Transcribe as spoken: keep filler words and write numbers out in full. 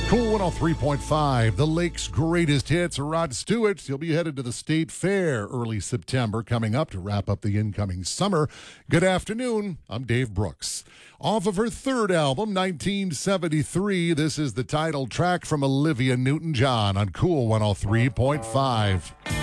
Cool one oh three point five, the Lake's greatest hits. Rod Stewart, he'll be headed to the State Fair early September, coming up to wrap up the incoming summer. Good afternoon, I'm Dave Brooks. Off of her third album, nineteen seventy-three, this is the title track from Olivia Newton-John on Cool one oh three point five.